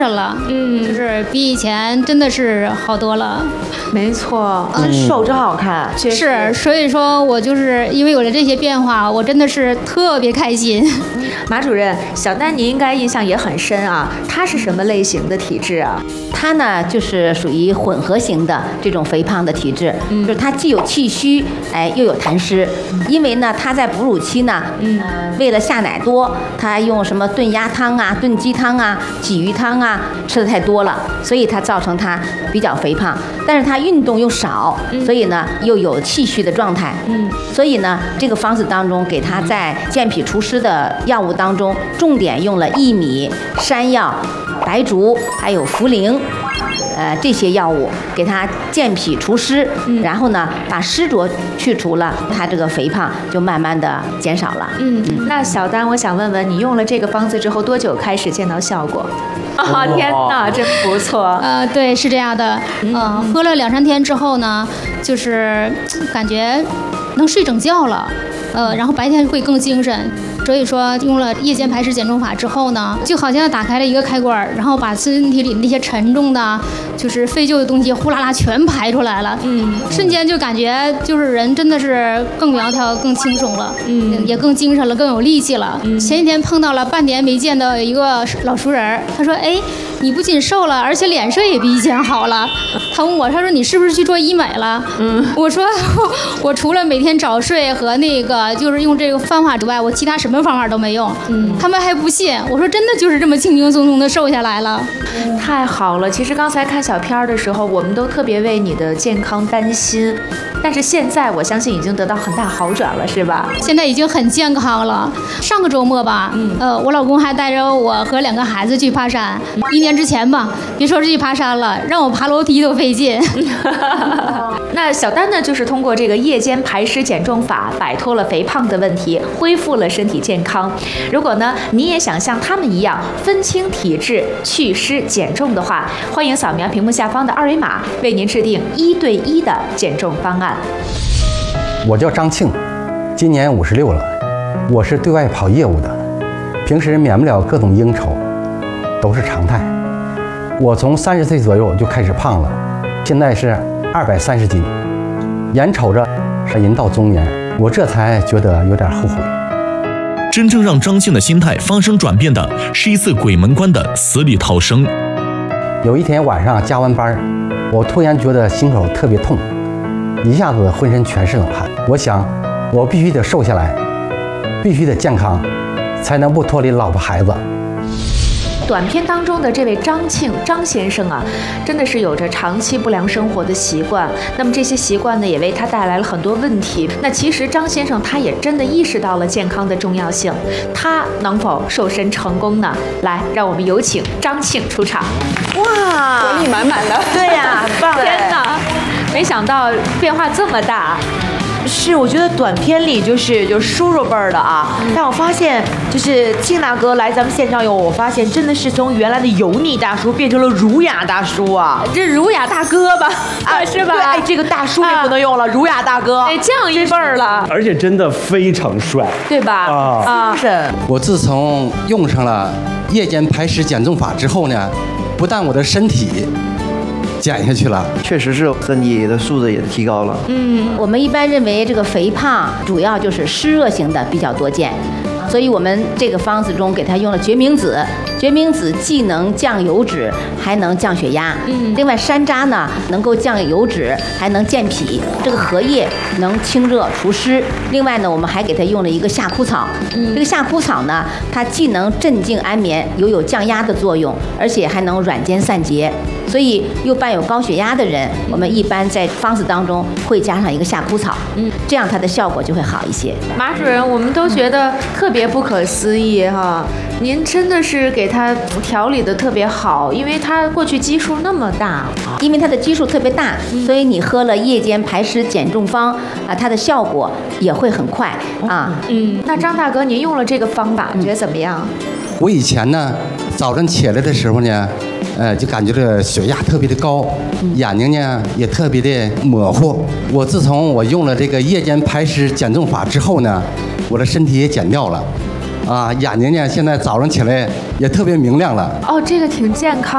了，就是比以前真的是好多了。 没错，瘦真好看， 是，所以说我就是因为有了这些变化，我真的是特别开心。 马主任，小丹你应该印象也很深啊，他是什么类型的体质啊？ 他呢就是属于混合型的这种肥胖的体质，就是他既有气虚，又有痰湿。因为呢他在哺乳期呢，为了下奶多，他用什么炖鸭汤啊、炖鸡汤啊、鲫鱼汤啊吃的太多了，所以他造成他比较肥胖。但是他运动又少，所以呢又有气虚的状态。所以呢这个方子当中给他在健脾除湿的药物当中，重点用了薏米、山药、白术还有茯苓。这些药物给他健脾除湿，然后呢把湿浊去除了，他这个肥胖就慢慢的减少了。 那小丹，我想问问你用了这个方子之后多久开始见到效果？天哪，真不错。 对，是这样的。喝了2-3天之后呢，就是感觉能睡整觉了。然后白天会更精神。所以说用了夜间排湿减重法之后呢，就好像打开了一个开关，然后把身体里那些沉重的就是废旧的东西呼啦啦全排出来了。瞬间就感觉就是人真的是更苗条更轻松了，也更精神了，更有力气了。前几天碰到了半年没见的一个老熟人，他说你不仅瘦了，而且脸色也比以前好了。他问我，他说你是不是去做医美了？我说我除了每天早睡和那个就是用这个方法之外，我其他什么方法都没用。他们还不信，我说真的就是这么轻轻松松的瘦下来了。 太好了，其实刚才看小片的时候，我们都特别为你的健康担心，但是现在我相信已经得到很大好转了，是吧？ 现在已经很健康了。上个周末吧，我老公还带着我和2个孩子去爬山。1年之前吧，别说是去爬山了，让我爬楼梯都费劲。 那小丹呢，就是通过这个夜间排湿减重法，摆脱了肥胖的问题，恢复了身体健康。如果呢，你也想像他们一样分清体质、祛湿减重的话，欢迎扫描屏幕下方的2维码，为您制定1对1的减重方案。 我叫张庆，今年56了，我是对外跑业务的，平时免不了各种应酬，都是常态。我从30岁左右就开始胖了，现在是230斤，眼瞅着是人到中年，我这才觉得有点后悔。 真正让张庆的心态发生转变的是一次鬼门关的死里逃生。 有一天晚上加完班，我突然觉得心口特别痛，一下子浑身全是冷汗。我想我必须得瘦下来，必须得健康，才能不脱离老婆孩子。 短片当中的这位张庆张先生啊，真的是有着长期不良生活的习惯，那么这些习惯呢，也为他带来了很多问题。那其实张先生他也真的意识到了健康的重要性，他能否瘦身成功呢？来，让我们有请张庆出场。 哇，活力满满的。 对呀，很棒！天哪，没想到变化这么大。 是，我觉得短片里就是叔叔辈儿的啊，但我发现就是庆大哥来咱们现场以后，我发现真的是从原来的油腻大叔变成了儒雅大叔啊， 这儒雅大哥吧，是吧？ 对，这个大叔也不能用了，儒雅大哥， 降一辈儿了， 而且真的非常帅， 对吧？ 是。 我自从用上了夜间排湿减重法之后呢，不但我的身体减下去了， 确实是身体的素质也提高了。 我们一般认为这个肥胖主要就是湿热型的比较多见，所以我们这个方子中给它用了决明子。决明子既能降油脂，还能降血压。另外山楂呢，能够降油脂，还能健脾。这个荷叶能清热除湿。另外呢，我们还给它用了一个夏枯草。这个夏枯草呢，它既能镇静安眠，又有降压的作用，而且还能软坚散结。所以又伴有高血压的人，我们一般在方子当中会加上一个夏枯草，这样它的效果就会好一些。 马主任，我们都觉得特别不可思议哈，您真的是给他调理的特别好，因为他过去基数那么大， 因为它的基数特别大，所以你喝了夜间排湿减重方啊，它的效果也会很快啊。 那张大哥，您用了这个方法，觉得怎么样？ 我以前呢，早晨起来的时候呢，就感觉这血压特别的高，眼睛呢也特别的模糊。我自从我用了这个夜间排湿减重法之后呢，我的身体也减掉了，眼睛呢现在早上起来也特别明亮了。 哦，这个挺健康。